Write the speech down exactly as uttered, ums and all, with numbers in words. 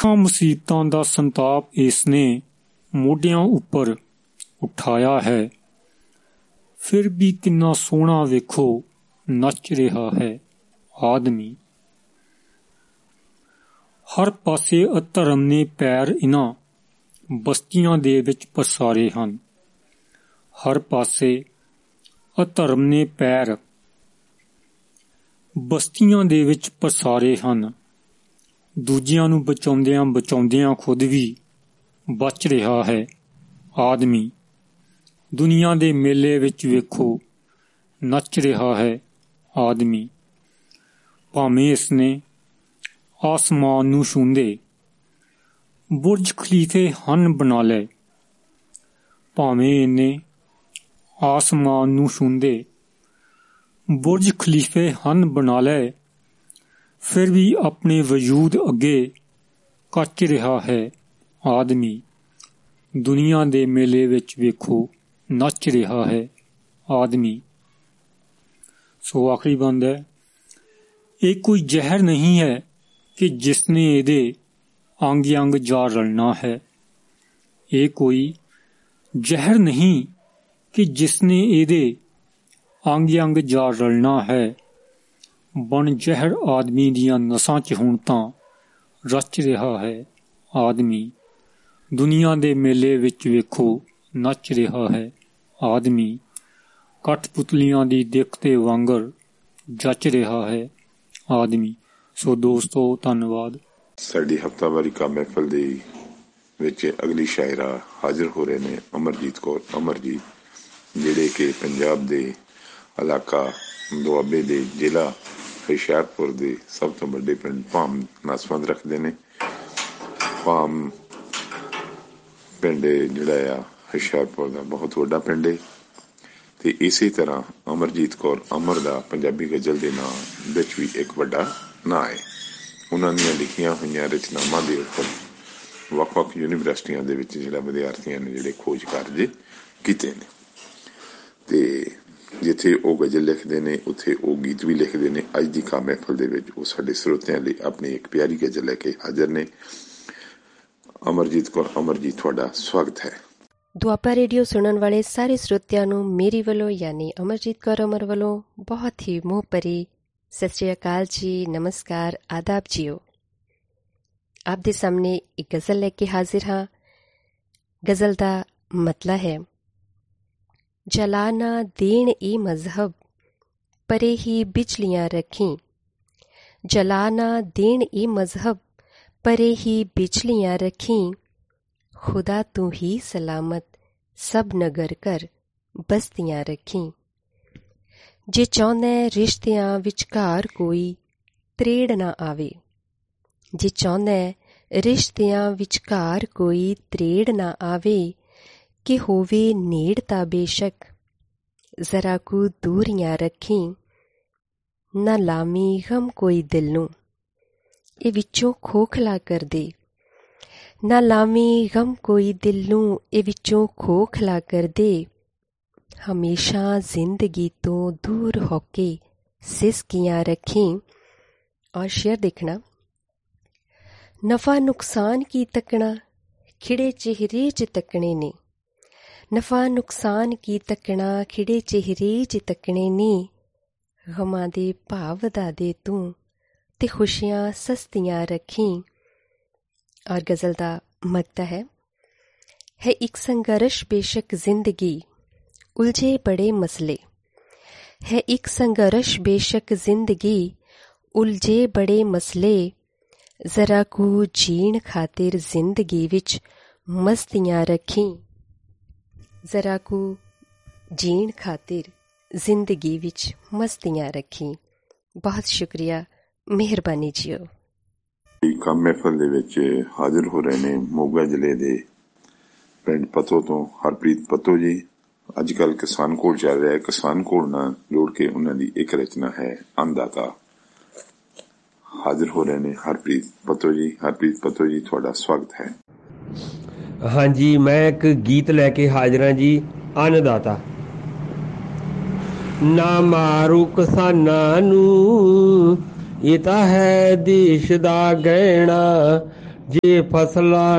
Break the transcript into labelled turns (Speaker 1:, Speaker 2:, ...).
Speaker 1: ਲੱਖਾਂ ਮੁਸੀਬਤਾਂ ਦਾ ਸੰਤਾਪ ਇਸਨੇ ਮੋਢਿਆਂ ਉੱਪਰ ਉਠਾਇਆ ਹੈ। ਫਿਰ ਵੀ ਕਿੰਨਾ ਸੋਹਣਾ ਵੇਖੋ ਨੱਚ ਰਿਹਾ ਹੈ ਆਦਮੀ। ਹਰ ਪਾਸੇ ਅਧਰਮ ਨੇ ਪੈਰ ਇਨ੍ਹਾਂ ਬਸਤੀਆਂ ਦੇ ਵਿੱਚ ਪਸਾਰੇ ਹਨ। ਹਰ ਪਾਸੇ ਅਧਰਮ ਨੇ ਪੈਰ ਬਸਤੀਆਂ ਦੇ ਵਿੱਚ ਪਸਾਰੇ ਹਨ। ਦੂਜਿਆਂ ਨੂੰ ਬਚਾਉਂਦਿਆਂ ਬਚਾਉਂਦਿਆਂ ਖੁਦ ਵੀ ਬਚ ਰਿਹਾ ਹੈ ਆਦਮੀ। ਦੁਨੀਆ ਦੇ ਮੇਲੇ ਵਿੱਚ ਵੇਖੋ ਨੱਚ ਰਿਹਾ ਹੈ ਆਦਮੀ। ਭਾਵੇਂ ਇਸਨੇ ਆਸਮਾਨ ਨੂੰ ਛੂੰਹਦੇ ਬੁਰਜ ਖਲੀਫੇ ਹਨ ਬਣਾ ਲਏ। ਭਾਵੇਂ ਇਹਨੇ ਆਸਮਾਨ ਨੂੰ ਛੂੰਹਦੇ ਬੁਰਜ ਖਲੀਫੇ ਹਨ ਬਣਾ ਲਏ, ਫਿਰ ਵੀ ਆਪਣੇ ਵਜੂਦ ਅੱਗੇ ਕੱਚ ਰਿਹਾ ਹੈ ਆਦਮੀ। ਦੁਨੀਆ ਦੇ ਮੇਲੇ ਵਿੱਚ ਵੇਖੋ ਨੱਚ ਰਿਹਾ ਹੈ ਆਦਮੀ। ਸੋ ਆਖਰੀ ਬੰਦ ਹੈ, ਇਹ ਕੋਈ ਜ਼ਹਿਰ ਨਹੀਂ ਹੈ ਕਿ ਜਿਸਨੇ ਇਹਦੇ ਅੰਗ ਅੰਗ ਜਾ ਰਲਣਾ ਹੈ। ਇਹ ਕੋਈ ਜ਼ਹਿਰ ਨਹੀਂ ਕਿ ਜਿਸਨੇ ਇਹਦੇ ਅੰਗ ਅੰਗ ਜਾ ਰਲਣਾ ਹੈ। ਬਣ ਜ਼ਹਿਰ ਆਦਮੀ ਦੀਆਂ ਨਸਾਂ 'ਚ ਹੁਣ ਤਾਂ ਰਚ ਰਿਹਾ ਹੈ ਆਦਮੀ। ਦੁਨੀਆ ਦੇ ਮੇਲੇ ਵਿੱਚ ਵੇਖੋ ਨੱਚ ਰਿਹਾ ਹੈ ਆਦਮੀ। ਕਠਪੁਤਲੀਆਂ ਦੀ ਦਿੱਖ ਤੇ ਵਾਂਗਰ ਜੱਚ ਰਿਹਾ ਹੈ ਆਦਮੀ। ਸੋ ਦੋਸਤੋ ਧੰਨਵਾਦ।
Speaker 2: ਸਾਡੀ ਹਫ਼ਤਾਵਾਰੀ ਕਾਮ ਮਹਿਫਲ ਦੇ ਵਿੱਚ ਅਗਲੀ ਸ਼ਾਇਰਾ ਹਾਜ਼ਰ ਹੋ ਰਹੇ ਨੇ ਅਮਰਜੀਤ ਕੌਰ ਅਮਰਜੀਤ, ਜਿਹੜੇ ਕਿ ਪੰਜਾਬ ਦੇ ਇਲਾਕਾ ਦੁਆਬੇ ਦੇ ਜ਼ਿਲ੍ਹਾ ਹੁਸ਼ਿਆਰਪੁਰ ਦੇ ਸਭ ਤੋਂ ਵੱਡੇ ਪਿੰਡ ਭਾਮ ਨਾਲ ਸੰਬੰਧ ਰੱਖਦੇ ਨੇ। ਭਾਮ ਪਿੰਡ ਜਿਹੜਾ ਆ ਹੁਸ਼ਿਆਰਪੁਰ ਦਾ ਬਹੁਤ ਵੱਡਾ ਪਿੰਡ ਹੈ ਤੇ ਇਸੇ ਤਰ੍ਹਾਂ ਅਮਰਜੀਤ ਕੌਰ ਅਮਰ ਦਾ ਪੰਜਾਬੀ ਗਜ਼ਲ ਦੇ ਨਾਂ ਵਿੱਚ ਵੀ ਇੱਕ ਵੱਡਾ ਨਾਂ ਹੈ। ਉਹਨਾਂ ਦੀਆਂ ਲਿਖੀਆਂ ਹੋਈਆਂ ਰਚਨਾਵਾਂ ਦੇ ਉੱਪਰ ਵੱਖ ਵੱਖ ਯੂਨੀਵਰਸਿਟੀਆਂ ਦੇ ਵਿੱਚ ਜਿਹੜਾ ਵਿਦਿਆਰਥੀਆਂ ਨੇ ਜਿਹੜੇ ਖੋਜ ਕਾਰਜ ਕੀਤੇ ਨੇ ਤੇ ਜਿੱਥੇ ਉਹ ਗਜ਼ਲ ਲਿਖਦੇ ਨੇ ਉੱਥੇ ਉਹ ਗੀਤ ਵੀ ਲਿਖਦੇ ਨੇ। ਅੱਜ ਦੀ ਕਾਮ ਮਹਿਫਲ ਦੇ ਵਿੱਚ ਉਹ ਸਾਡੇ ਸਰੋਤਿਆਂ ਲਈ ਆਪਣੀ ਇੱਕ ਪਿਆਰੀ ਗਜ਼ਲ ਲੈ ਕੇ ਹਾਜ਼ਰ ਨੇ। ਅਮਰਜੀਤ ਕੌਰ ਅਮਰਜੀਤ, ਤੁਹਾਡਾ ਸਵਾਗਤ ਹੈ।
Speaker 3: ਦੁਆਬਾ ਰੇਡੀਓ ਸੁਣਨ ਵਾਲੇ ਸਾਰੇ ਸਰੋਤਿਆਂ ਨੂੰ ਮੇਰੀ ਵੱਲੋਂ ਯਾਨੀ ਅਮਰਜੀਤ ਕੌਰ ਅਮਰ ਵੱਲੋਂ ਬਹੁਤ ਹੀ ਮੋਹ ਭਰੀ ਸਤਿ ਸ਼੍ਰੀ ਅਕਾਲ ਜੀ, ਨਮਸਕਾਰ, ਆਦਾਬ ਜੀਓ। ਆਪ ਦੇ ਸਾਹਮਣੇ ਇੱਕ ਗਜ਼ਲ ਲੈ ਕੇ ਹਾਜ਼ਰ ਹਾਂ। ਗਜ਼ਲ ਦਾ ਮਤਲਬ ਹੈ, ਜਲਾਨਾ ਦੇਣ ਏ ਮਜ਼ਹਬ ਪਰੇ ਹੀ ਬਿਜਲੀਆਂ ਰੱਖੀ। ਜਲਾਨਾ ਦੇਣ ਏ ਮਜ਼ਹਬ ਪਰੇ ਹੀ ਬਿਜਲੀਆਂ ਰੱਖੀ। ਖੁਦਾ ਤੂੰ ਹੀ ਸਲਾਮਤ ਸਭ ਨਗਰ ਕਰ ਬਸਤੀਆਂ ਰੱਖੀ। ਜੇ ਚਾਹੁੰਦਾ ਰਿਸ਼ਤਿਆਂ ਵਿਚਕਾਰ ਕੋਈ ਤਰੇੜ ਨਾ ਆਵੇ। ਜੇ ਚਾਹੁੰਦਾ ਰਿਸ਼ਤਿਆਂ ਵਿਚਕਾਰ ਕੋਈ ਤਰੇੜ ਨਾ ਆਵੇ। ਕਿ ਹੋਵੇ ਨੇੜ ਤਾਂ ਬੇਸ਼ੱਕ ਜ਼ਰਾ ਕੁ ਦੂਰੀਆਂ ਰੱਖੀ। ਨਾ ਲਾਮੀ ਗਮ ਕੋਈ ਦਿਲ ਨੂੰ ਇਹ ਵਿੱਚੋਂ ਖੋਖਲਾ ਕਰ ਦੇ। ਨਾ ਲਾਮੀ ਗਮ ਕੋਈ ਦਿਲ ਨੂੰ ਇਹ ਵਿੱਚੋਂ ਖੋਖਲਾ ਕਰ ਦੇ। ਹਮੇਸ਼ਾ ਜ਼ਿੰਦਗੀ ਤੋਂ ਦੂਰ ਹੋ ਕੇ ਸਿਸਕੀਆਂ ਰੱਖੀ। ਔਰ ਸ਼ੇਅਰ ਦੇਖਣਾ, ਨਫਾ ਨੁਕਸਾਨ ਕੀ ਤੱਕਣਾ ਖਿੜੇ ਚਿਹਰੇ 'ਚ ਤੱਕਣੇ ਨੇ। ਨਫਾ ਨੁਕਸਾਨ ਕੀ ਤੱਕਣਾ ਖਿੜੇ ਚਿਹਰੇ 'ਚ ਤੱਕਣੇ ਨੇ। ਗਮਾਂ ਦੇ ਭਾਵ ਵਧਾ ਦੇ ਤੂੰ ਤੇ ਖੁਸ਼ੀਆਂ ਸਸਤੀਆਂ ਰੱਖੀ। ਔਰ ਗਜ਼ਲ ਦਾ ਮਗਤਾ ਹੈ, ਹੈ ਇੱਕ ਸੰਘਰਸ਼ ਬੇਸ਼ੱਕ ਜ਼ਿੰਦਗੀ ਉਲਝੇ ਬੜੇ ਮਸਲੇ। ਹੈ ਇੱਕ ਸੰਘਰਸ਼ ਬੇਸ਼ੱਕ ਜ਼ਿੰਦਗੀ ਉਲਝੇ ਬੜੇ ਮਸਲੇ। ਜ਼ਰਾ ਕੁ ਜੀਣ ਖਾਤਿਰ ਜ਼ਿੰਦਗੀ ਵਿੱਚ ਮਸਤੀਆਂ ਰੱਖੀ। ਜ਼ਰਾ ਕੁ ਜੀਣ ਖਾਤਿਰ ਜ਼ਿੰਦਗੀ ਵਿੱਚ ਮਸਤੀਆਂ ਰੱਖੀ। ਬਹੁਤ ਸ਼ੁਕਰੀਆ, ਮਿਹਰਬਾਨੀ ਜੀਓ।
Speaker 2: ਕਾਮ ਮਹਿਫਲ ਦੇ ਵਿੱਚ ਹਾਜ਼ਰ ਹੋ ਰਹੇ ਨੇ ਮੋਗਾ ਜ਼ਿਲ੍ਹੇ ਦੇ ਪਿੰਡ ਪੱਤੋ ਤੋਂ ਹਰਪ੍ਰੀਤ ਪੱਤੋ ਜੀ। ਅੱਜ ਕੱਲ੍ਹ ਕਿਸਾਨ ਕੋਲ ਚੱਲ ਰਿਹਾ ਹੈ, ਕਿਸਾਨ ਕੋਲ ਨਾਲ ਜੋੜ ਕੇ ਉਹਨਾਂ ਦੀ ਇੱਕ ਰਚਨਾ ਹੈ ਅੰਨਦਾਤਾ। ਹਾਜ਼ਰ ਹੋ ਰਹੇ ਨੇ ਹਰਪ੍ਰੀਤ ਪੱਤੋ ਜੀ। ਹਰਪ੍ਰੀਤ ਪੱਤੋ ਜੀ, ਤੁਹਾਡਾ ਸਵਾਗਤ ਹੈ।
Speaker 4: ਹਾਂਜੀ, ਮੈਂ ਇੱਕ ਗੀਤ ਲੈ ਕੇ ਹਾਜ਼ਰ ਹਾਂ ਜੀ, ਅੰਨਦਾਤਾ। ਨਾ ਮਾਰੂ ਕਿਸਾਨਾਂ ਨੂੰ, ਇਹ ਤਾਂ ਹੈ ਦੇਸ਼ ਦਾ ਗਹਿਣਾ। ਜੇ ਫਸਲਾਂ